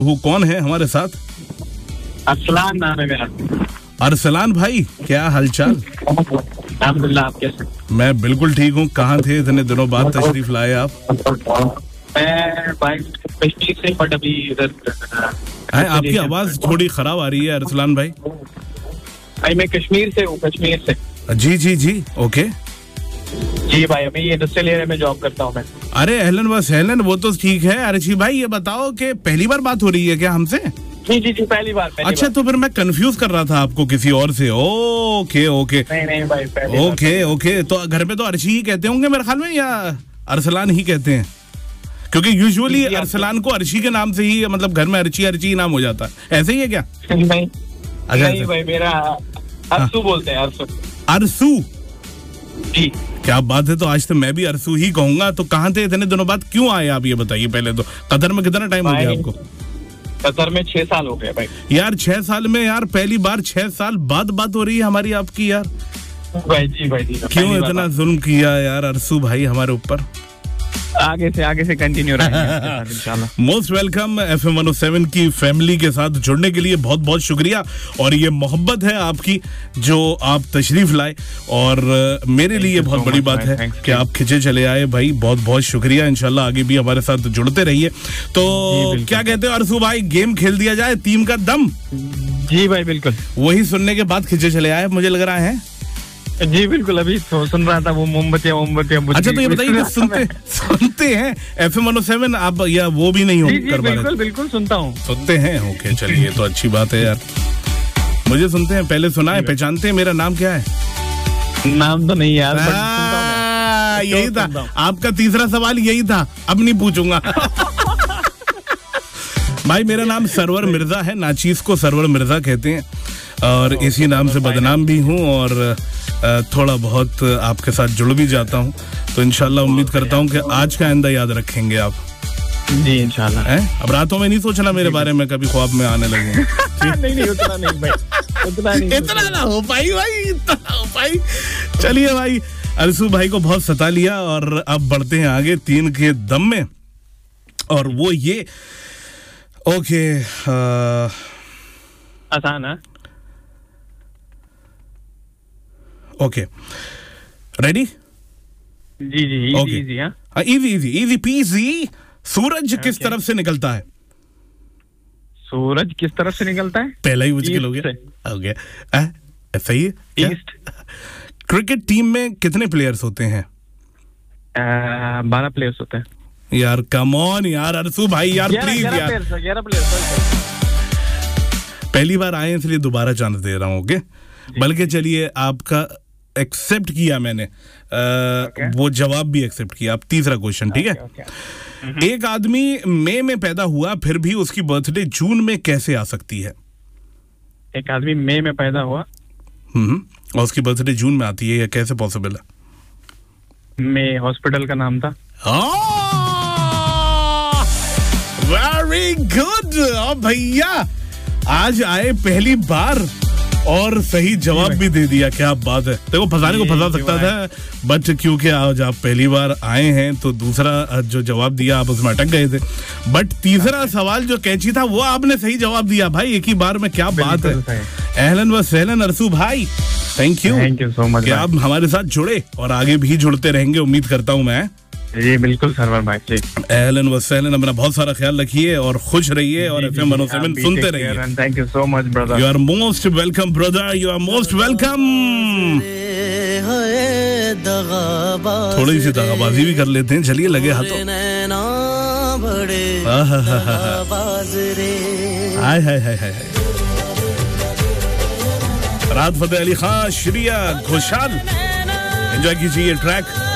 वो कौन है हमारे साथ? अरसलान नाम है मेरा। अरसलान भाई, क्या हालचाल? अल्हम्दुलिल्लाह, आप कैसे? मैं बिल्कुल ठीक हूँ। कहाँ थे इतने दिनों बाद तशरीफ लाए आप? मैं भाई कश्मीर से, बट अभी इधर आपकी आवाज थोड़ी खराब आ रही है अरसलान भाई। भाई मैं कश्मीर से हूँ, कश्मीर से। जी जी जी, ओके जी भाई, अभी ये इंडस्ट्रियल एरिया में जॉब करता हूँ मैं। अरे अहलन व सहलन, वो तो ठीक है। अर्शी भाई ये बताओ कि पहली बार बात हो रही है क्या हमसे? जी जी जी, पहली बार। अच्छा, तो फिर मैं कंफ्यूज कर रहा था आपको किसी और से। ओके ओके नहीं भाई, पहली ओके ओके। तो घर में तो अर्शी ही कहते होंगे मेरे ख्याल में, या अरसलान ही कहते हैं? क्योंकि यूजुअली अरसलान को अर्शी के नाम से ही, मतलब घर में अर्शी अर्शी नाम हो जाता है। ऐसे ही है क्या? नहीं भाई, मेरा अरसू बोलते हैं, अरसू। अरसू, जी क्या बात है। तो आज तो मैं भी अरसू ही कहूंगा। तो कहाँ थे इतने दिनों बाद, क्यों आए आप, ये बताइए पहले तो। कतर में कितना टाइम हो गया आपको? कतर में 6 साल हो गए भाई। यार 6 साल में, यार पहली बार 6 साल बाद बात हो रही है हमारी आपकी यार। भाई जी क्यों इतना जुल्म किया यार अरसू भाई हमारे ऊपर? आगे से कंटिन्यू रहेंगे इंशाल्लाह। मोस्ट वेलकम FM 107 की फैमिली के साथ जुड़ने के लिए बहुत बहुत शुक्रिया। और ये मोहब्बत है आपकी जो आप तशरीफ लाए, और मेरे लिए बहुत बड़ी बात है कि आप खिंचे चले आए भाई। बहुत बहुत शुक्रिया। इंशाल्लाह आगे भी हमारे साथ जुड़ते रहिए। तो क्या कहते हो अरसू भाई, गेम खेल दिया जाए, टीम का दम? जी भाई बिल्कुल, वही सुनने के बाद खिंचे चले आए मुझे लग रहा है। जी बिल्कुल, अभी सुन रहा था वो मोमबत्तियां। अच्छा, तो ये बताइए सुनते हैं FM 107 आप, या वो भी नहीं हो कर पा रहे? बिल्कुल सुनता हूँ। सुनते हैं, ओके चलिए, तो अच्छी बात है यार। मुझे सुनते हैं, पहले सुना है, पहचानते हैं मेरा नाम क्या है? नाम तो नहीं यार, यही था आपका तीसरा सवाल, यही था। अब नहीं पूछूंगा। भाई मेरा नाम सरवर मिर्जा है, नाचीज को सरवर मिर्जा कहते हैं, और इसी नाम से बदनाम भी हूँ, और थोड़ा बहुत आपके साथ जुड़ भी जाता हूँ। तो इंशाल्लाह उम्मीद करता हूँ कि आज का आइंदा याद रखेंगे आप। जी इंशाल्लाह। अब रातों में नहीं सोचना मेरे बारे में, कभी ख्वाब में आने लगे। नहीं उतना नहीं भाई, इतना ना हो पाई भाई, इतना ना हो पाई। चलिए भाई, अरसू भाई को बहुत सता लिया, और अब बढ़ते हैं आगे 3 के दम में, और वो ये ओके आसान है। Okay, ready? जी इजी हाँ, इजी पीजी। सूरज किस तरफ से निकलता है? सूरज किस तरफ से निकलता है? पहला ही मुश्किल हो गया। सही है। ईस्ट। क्रिकेट टीम में कितने प्लेयर्स होते हैं? 12 प्लेयर्स होते हैं। यार कम ऑन यार अरसू भाई, यार प्लीज यार। 11 प्लेयर्स। पहली बार आए इसलिए दोबारा चांस दे रहा हूँ। ओके, बल्कि चलिए आपका एक्सेप्ट किया मैंने, वो जवाब भी एक्सेप्ट किया। अब तीसरा क्वेश्चन, ठीक है? एक आदमी मई में पैदा हुआ, फिर भी उसकी बर्थडे जून में कैसे आ सकती है? एक आदमी मई में पैदा हुआ, और उसकी बर्थडे जून में आती है, यह कैसे पॉसिबल है? मई हॉस्पिटल का नाम था। वेरी गुड भैया, आज आए पहली बार और सही जवाब भी दे दिया। क्या बात है। देखो फंसाने को फंसा सकता था, बट क्योंकि आज आप पहली बार आए हैं तो दूसरा जो जवाब दिया आप उसमें अटक गए थे, बट तीसरा सवाल जो कैची था वो आपने सही जवाब दिया भाई एक ही बार में। क्या बात है। अहलन व सहलन अरसू भाई, थैंक यू सो मच कि आप हमारे साथ जुड़े, और आगे भी जुड़ते रहेंगे उम्मीद करता हूँ मैं। जी बिल्कुल सरवर भाई, अहलन व सहलन। अपना बहुत सारा ख्याल रखिए और खुश रहिए, और FM 107 सुनते रहिए। Thank you so much brother. You are most welcome brother, you are most welcome. थोड़ी सी दगाबाजी भी कर लेते हैं, चलिए लगे हाथों। हाय हाय हाय हाय। राहत फतेह अली खान, श्रिया घोषाल, एंजॉय कीजिए ट्रैक।